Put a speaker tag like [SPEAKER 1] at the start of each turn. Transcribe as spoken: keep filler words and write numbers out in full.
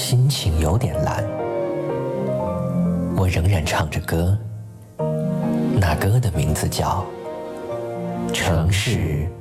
[SPEAKER 1] 心情有点蓝，我仍然唱着歌，那歌的名字叫《城市